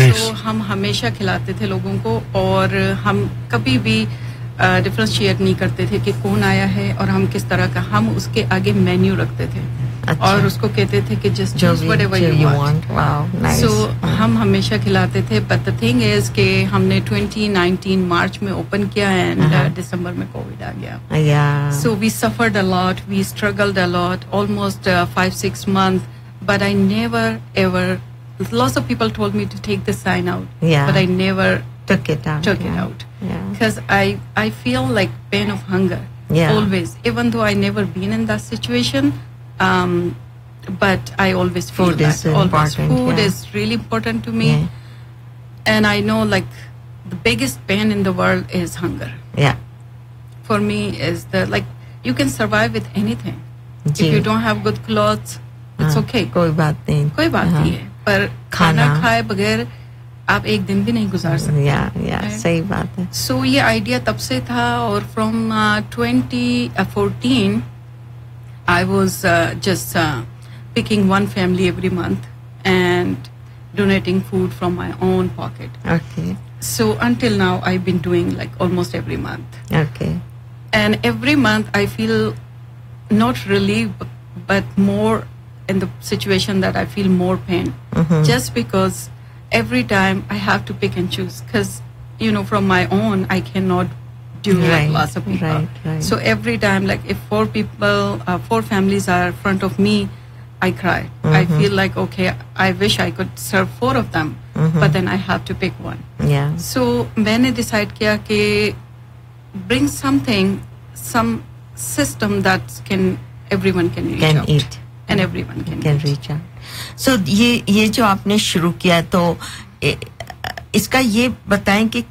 तो हम हमेशा खिलाते थे लोगों को और हम कभी भी डिफरेंशिएट नहीं करते थे कि कौन आया है और हम किस तरह का, हम उसके आगे मेन्यू रखते थे और उसको कहते थे कि just choose whatever you want. Wow nice. सो हम हमेशा खिलाते थे. बट द थिंग इज कि हमने 2019 मार्च में ओपन किया एंड दिसंबर में कोविड आ गया. So we suffered a lot, we struggled a lot, almost 5-6 months, but I never ever, lots of people told me to take the sign out, but I never took it out. Because I feel like pain of hunger always, even though I never been in that situation. But I always feel food that is important. Food is really important to me, and I know like the biggest pain in the world is hunger. For me is the like you can survive with anything. If you don't have good clothes, it's okay. कोई बात नहीं है. पर खाना खाए बगैर आप एक दिन भी नहीं गुजार सकते. सही बात है. So ये आइडिया तब से था और from 2014 I was just picking one family every month and donating food from my own pocket. Okay. So until now I've been doing like almost every month. Okay. And every month I feel not relief but more in the situation that I feel more pain. Just because every time I have to pick and choose, because you know from my own I cannot do like lots of people. Right. So every time like if 4 people, 4 families are in front of me, I cry. I feel like okay, I wish I could serve 4 of them, but then I have to pick one. So मैंने decide किया कि bring something, some system that everyone can reach out. Eat. And everyone can reach out. So ये जो आपने शुरू किया तो इसका ये बताएं कि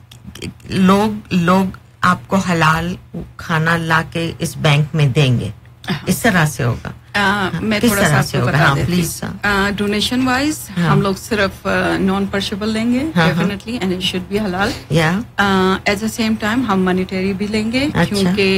लोग आपको हलाल खाना लाके इस बैंक में देंगे, इस तरह से होगा. मैं थोड़ा सा आपको बता देती हूँ. डोनेशन वाइज हम लोग सिर्फ नॉन पर्शेबल लेंगे definitely and it should be हलाल. एट द सेम टाइम हम मॉनेटरी भी लेंगे क्योंकि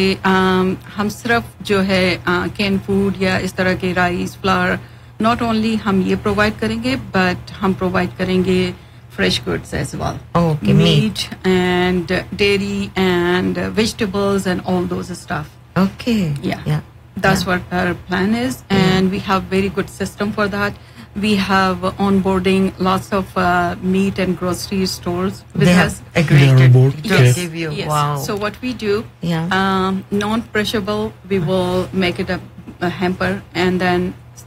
हम सिर्फ जो है कैन फूड या इस तरह के राइस फ्लावर नॉट ओनली हम ये प्रोवाइड करेंगे बट हम प्रोवाइड करेंगे fresh goods as well. Okay, meat and dairy and vegetables and all those stuff. Okay. That's what our plan is, and we have very good system for that. We have onboarding lots of meat and grocery stores. They have agreed to give you. Yes. Wow. So what we do, non-perishable, we will make it a hamper, and then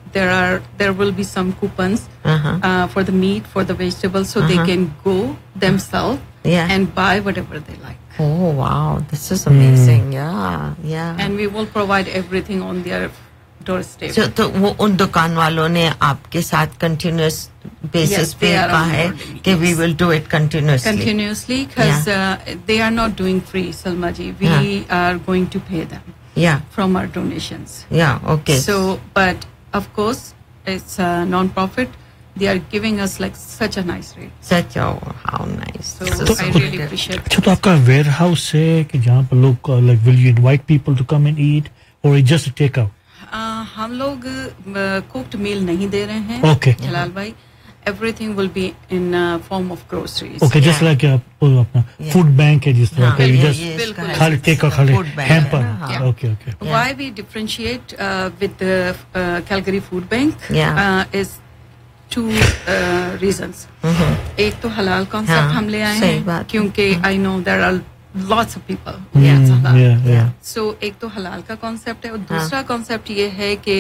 there will be some coupons for the meat, for the vegetables, so they can go themselves and buy whatever they like. Oh wow, this is amazing. Yeah. And we will provide everything on their doorstep. So तो वो उन दुकान वालों ने आपके साथ continuous basis पे कहा है कि we will do it continuously because they are not doing free, Salma ji. We are going to pay them from our donations. Okay. So but of course it's a non-profit. They are giving us like such a nice rate. How nice. So I really appreciate it. तो आपका warehouse है कि जहाँ पर लोग like will you invite people to come and eat or it's just a take out? हम लोग cooked meal नहीं दे रहे हैं. Okay. जलाल भाई, everything will be in form of groceries. Okay, just like अपना food bank है जिस तरह का you just खाली take out खाली hamper. Okay. Why we differentiate with the Calgary Food Bank is 2 reasons. एक तो हलाल concept हम ले आए हैं क्योंकि I know there are lots of people who eat halal. So एक तो हलाल का concept है और दूसरा concept ये है कि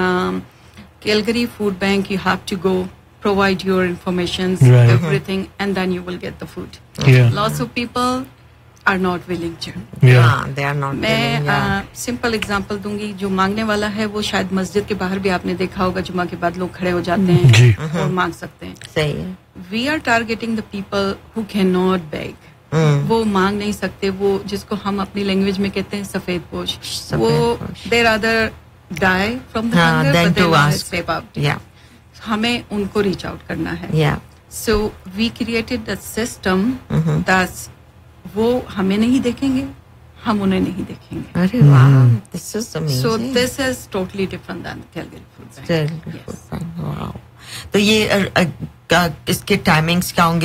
Calgary Food Bank you have to go provide your information, everything, and then you will get the food. Lots of people are not willing to. They are not willing. मैं simple example दूंगी. जो मांगने वाला है वो शायद मस्जिद के बाहर भी आपने देखा होगा जुमा के बाद लोग खड़े हो जाते हैं और मांग सकते हैं. सही है. We are targeting the people who cannot beg. वो मांग नहीं सकते, वो जिसको हम अपनी लैंग्वेज में कहते हैं सफेद पोश. वो they rather die from the hunger but they want to step up. हमें उनको reach out करना है. So we created a system that's वो हमें नहीं देखेंगे, हम उन्हें नहीं देखेंगे. अरे वाह, this is amazing. So this is totally different than Calgary Food Bank. Wow. तो ये इसके टाइमिंग्स क्या होंगे?